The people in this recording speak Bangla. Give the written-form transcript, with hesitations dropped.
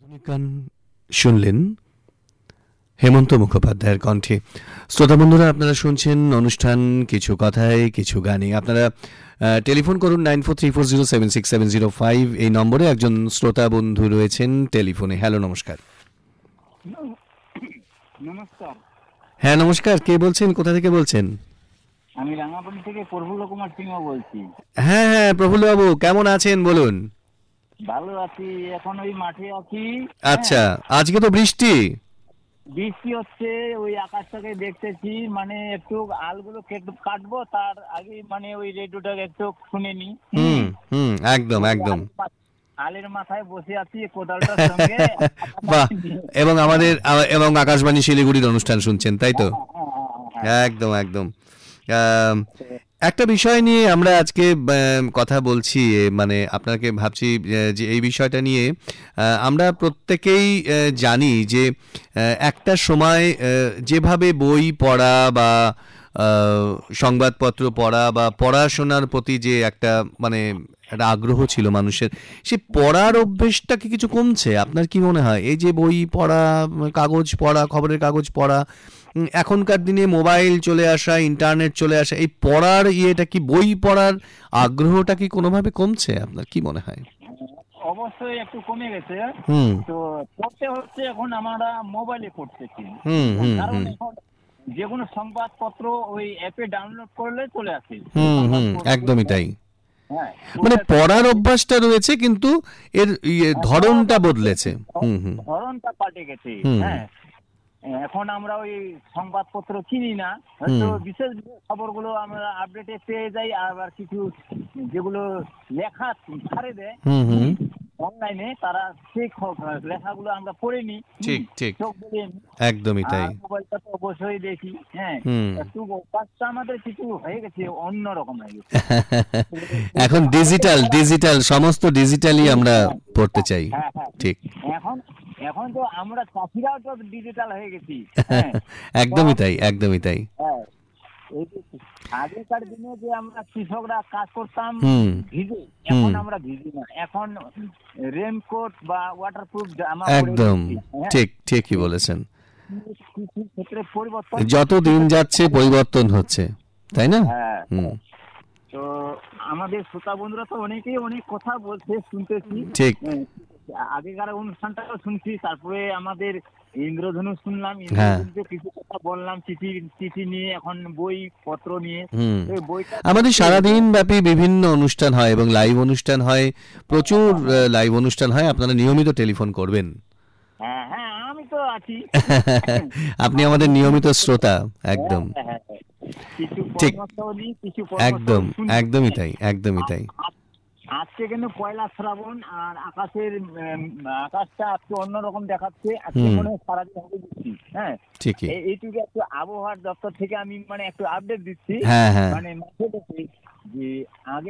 আধুনিক গান শুনলেন হেমন্ত মুখোপাধ্যায়ের কণ্ঠে। শ্রোতা বন্ধুরা, আপনারা শুনছেন অনুষ্ঠান কিছু কথায় কিছু গানে। আপনারা টেলিফোন করুন 9434076705 এই নম্বরে। একজন শ্রোতা বন্ধু রয়েছেন টেলিফোনে। হ্যালো, নমস্কার। নমস্কার। হ্যাঁ নমস্কার, কে বলছেন, কোথা থেকে বলছেন? আমি রাঙাপানি থেকে প্রফুল্ল কুমার সিংহ বলছি। হ্যাঁ হ্যাঁ, প্রফুল্লবাবু কেমন আছেন বলুন? ভালো আছি, এখন ওই মাঠে আছি। আচ্ছা, আজকে তো বৃষ্টি। বৃষ্টি হচ্ছে, ওই আকাশটাকে দেখতেছি, মানে একটু আলগুলো কাটবো তার আগে মানে ওই রেডিওটাকে একটু শুনে নি। হুম হুম, একদম একদম। আলের মাথায় বসে আছি কোদালটার সঙ্গে। বাহ, এবং আমাদের এবং আকাশবাণী শিলিগুড়ির অনুষ্ঠান শুনছেন, তাই তো? হ্যাঁ। একদম একদম। আম, একটা বিষয় নিয়ে আমরা আজকে কথা বলছি, মানে আপনাকে ভাবছি যে এই বিষয়টা নিয়ে আমরা প্রত্যেকেই জানি যে একটা সময় যেভাবে বই পড়া বা সংবাদপত্র পড়া বা পড়াশোনার প্রতি যে একটা মানে একটা আগ্রহ ছিল মানুষের, সে পড়ার অভ্যেসটা কি কিছু কমছে? আপনার কি মনে হয় এই যে বই পড়া, কাগজ পড়া, খবরের কাগজ পড়া, এখনকার দিনে মোবাইল চলে আসা, ইন্টারনেট চলে আসা, এই পড়ার ইয়েটা কি, বই পড়ার আগ্রহটা কি কোনোভাবে কমছে? আপনার কি মনে হয়? অবশ্যই একটু কমে গেছে। হুম তো পড়তে হচ্ছে এখন আমরা মোবাইলে পড়তেছি। হুম হুম কারণ হুম এখন যে কোনো সংবাদপত্র ওই অ্যাপে ডাউনলোড করলে চলে আসে হুম হুম, সংবাদপত্র। একদমই তাই। হ্যাঁ, মানে ওটা পড়ার অভ্যাসটা রয়েছে, কিন্তু এর ধরনটা বদলেছে। হুম হুম ধরনটা পাল্টে গেছে। হুম হ্যাঁ, এখন আমরা ওই সংবাদপত্র চিনি না, হয়তো হুম বিশেষ বিশেষ খবরগুলো আমরা আপডেটে পেয়ে যাই। আবার কিছু যেগুলো লেখা ছাড়ে দেয় হুম হুম, অনলাইনে, তারা সেই লেখাগুলো আমরা পড়ে নিই। ঠিক ঠিক, চোখ বলিয়ে নিই। একদমই তাই। আর মোবাইলটা তো অবশ্যই দেখি। হ্যাঁ, হুম একটু অভ্যাসটা আমাদের কিছু হয়ে গেছে, অন্যরকম হয়ে গেছে। এখন ডিজিটাল ডিজিটাল সমস্ত ডিজিটালি আমরা পড়তে চাই। হ্যাঁ হ্যাঁ, ঠিক। এখন এখন তো আমরা চাষিরাও তো ডিজিটাল হয়ে গেছি। হ্যাঁ, একদমই তাই, একদমই তাই। হ্যাঁ, এই যে আগেকার দিনে যে আমরা কৃষকরা কাজ করতাম হুম ভিজে, হুম, এখন আমরা ভিজি না, এখন রেনকোট বা ওয়াটারপ্রুফ জামা পরে একদম দিচ্ছি। হ্যাঁ, ঠিক, ঠিকই বলেছেন। কৃষির ক্ষেত্রে পরিবর্তন। যত দিন যাচ্ছে পরিবর্তন হচ্ছে, তাই না? হ্যাঁ, হুম, তো আমাদের শ্রোতা বন্ধুরা তো অনেকেই অনেক কথা বলছে, শুনতেছি। ঠিক। আগেকার অনুষ্ঠানটাও শুনছি, তারপরে আমাদের ইন্দ্রধনু শুনলাম, হ্যাঁ, ইন্দ্রধনুতে কিছু কথা বললাম, চিঠি চিঠি নিয়ে, এখন বই পত্র নিয়ে। হুম। তো এই বইটা আমাদের সারাদিন ব্যাপী বিভিন্ন অনুষ্ঠান হয় এবং লাইভ অনুষ্ঠান হয়, প্রচুর লাইভ অনুষ্ঠান হয়। আপনারা নিয়মিত টেলিফোন করবেন। হ্যাঁ হ্যাঁ, আমি তো আছি। আপনি আমাদের নিয়মিত শ্রোতা। হ্যাঁ একদম হ্যাঁ হ্যাঁ, কিছু ঠিক, পরামর্শ নিই, কিছু পরামর্শ একদম শুনি। একদমই তাই, একদমই তাই। আজকে কিন্তু পয়লা শ্রাবণ, আর আকাশের আকাশটা আজকে অন্যরকম দেখাচ্ছে। আজকে হুম, মনে হয় সারাদিন হবে বৃষ্টি। হ্যাঁ, ঠিকই। এইটুকু একটু আবহাওয়ার দপ্তর থেকে আমি মানে একটু আপডেট দিচ্ছি। হ্যাঁ হ্যাঁ। মানে মাঠে দেখি যে আগে